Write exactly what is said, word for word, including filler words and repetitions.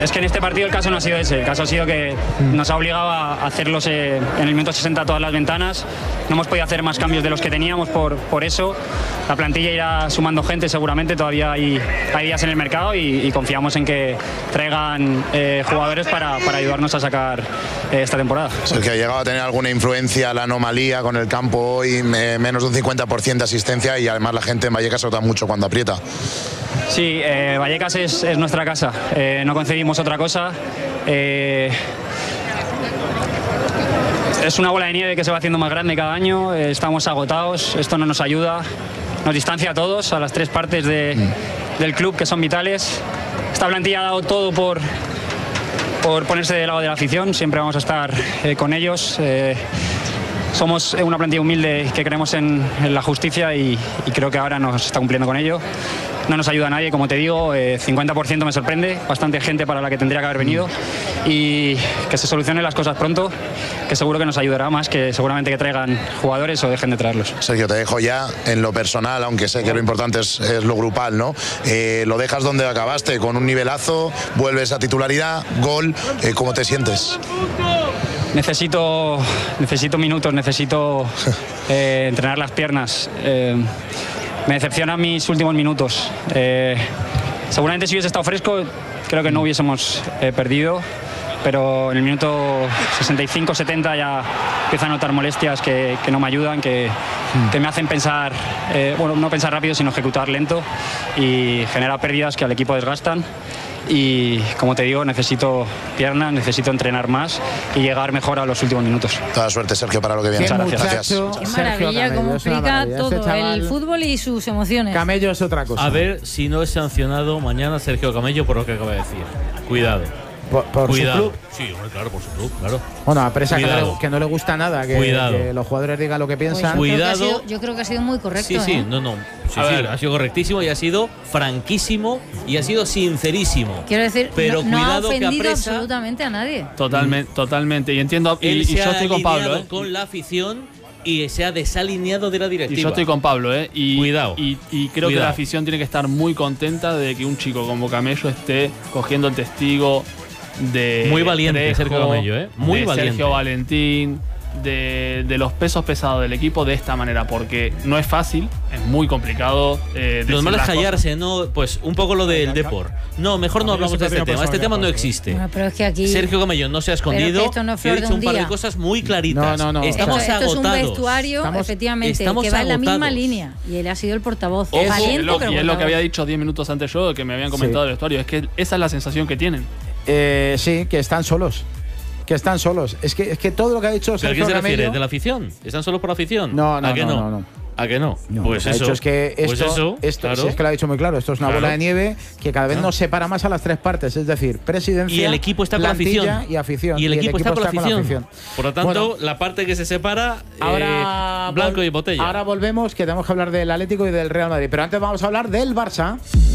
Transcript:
Es que en este partido el caso no ha sido ese, el caso ha sido que nos ha obligado a hacerlos eh, en el minuto sesenta todas las ventanas, no hemos podido hacer más cambios de los que teníamos por, por eso, la plantilla irá sumando gente seguramente, todavía hay, hay días en el mercado y, y confiamos en que traigan eh, jugadores para, para ayudarnos a sacar eh, esta temporada. Sergio, ¿ha llegado a tener alguna influencia la anomalía con el campo hoy, me, menos de un cincuenta por ciento de asistencia y además la gente en Vallecas se nota mucho cuando aprieta? Sí, eh, Vallecas es, es nuestra casa, eh, no concebimos otra cosa. Eh, es una bola de nieve que se va haciendo más grande cada año, eh, estamos agotados, esto no nos ayuda, nos distancia a todos, a las tres partes de, del club que son vitales. Esta plantilla ha dado todo por, por ponerse del lado de la afición, siempre vamos a estar eh, con ellos. Eh, Somos una plantilla humilde que creemos en, en la justicia y, y creo que ahora nos está cumpliendo con ello. No nos ayuda a nadie, como te digo, eh, cincuenta por ciento me sorprende, bastante gente para la que tendría que haber venido y que se solucionen las cosas pronto, que seguro que nos ayudará más que seguramente que traigan jugadores o dejen de traerlos. Sergio, te dejo ya en lo personal, aunque sé que lo importante es, es lo grupal, ¿no? Eh, lo dejas donde acabaste, con un nivelazo, vuelves a titularidad, gol, eh, ¿cómo te sientes? Necesito, necesito minutos, necesito eh, entrenar las piernas. Eh, me decepcionan mis últimos minutos. Eh, seguramente si hubiese estado fresco, creo que no hubiésemos eh, perdido, pero en el minuto sesenta y cinco setenta ya empiezo a notar molestias que, que no me ayudan, que, que me hacen pensar, eh, bueno, no pensar rápido, sino ejecutar lento y genera pérdidas que al equipo desgastan. Y como te digo, necesito piernas, necesito entrenar más y llegar mejor a los últimos minutos. Toda suerte, Sergio, para lo que viene. Qué Muchas gracias. muchacho, Qué Sergio maravilla, Camello, cómo es una explica maravilla. todo, Este chaval, el fútbol y sus emociones. Camello es otra cosa. A ver si no es sancionado mañana Sergio Camello por lo que acaba de decir. Cuidado. Por, por Cuidado. su club. Sí, hombre, claro, por su club, claro. Bueno, a presa que no, Cuidado. le, que no le gusta nada que, Cuidado. que los jugadores digan lo que Pues piensan. yo creo que ha Cuidado. sido- yo creo que ha sido muy correcto. Sí, sí, ¿eh? no, no. Sí, A sí, ver. ha sido correctísimo y ha sido franquísimo y ha sido sincerísimo. Quiero decir, Pero no, no ha cuidado que ofendido apresa. absolutamente a nadie. Totalmente, totalmente. Y entiendo, y, Él y se yo ha estoy con Pablo, alineado ¿eh? con la afición y se ha desalineado de la directiva. Y yo estoy con Pablo, ¿eh? Y, Cuidado. Y, y creo Cuidado. que la afición tiene que estar muy contenta de que un chico como Camello esté cogiendo el testigo de Muy valiente, Trejo, Sergio Camello, ¿eh? Muy de valiente. Sergio Valentín, de, de los pesos pesados del equipo de esta manera, porque no es fácil, es muy complicado. Eh, Lo decir normal es las callarse, ¿no? Pues un poco lo del Depor. No, mejor no hablamos de este tema. Este tema no existe. Bueno, pero es que aquí Sergio Camello no se ha Pero escondido. que esto no es y flor ha de dicho un un par de día. cosas muy claritas. No, no, no. Estamos esto, esto es un agotados. vestuario, Estamos- efectivamente, estamos que va en la misma agotados. línea. Y él ha sido el portavoz. Ojo, y Valiente, es lo, pero y es lo que portavoz. había dicho diez minutos antes yo, que me habían comentado Sí. del vestuario. Es que esa es la sensación que tienen. Eh, sí, que están solos. Que están solos. Es que, es que todo lo que ha dicho ¿Pero a Sergio quién se refiere? Camello. ¿De la afición? ¿Están solo por la afición? No, no, ¿A qué no, no? no, no. ¿A qué no? No, pues lo que ha eso. dicho es que esto, pues eso, esto claro. si es que lo ha dicho muy claro, esto es una Claro. bola de nieve que cada vez Claro. nos separa más a las tres partes, es decir, presidencia, Y el equipo está con la plantilla afición. y afición. Y el equipo, está, con la afición. Por lo tanto, Bueno, la parte que se separa, ahora eh, blanco vol- y botella. Ahora volvemos, que tenemos que hablar del Atlético y del Real Madrid, pero antes vamos a hablar del Barça.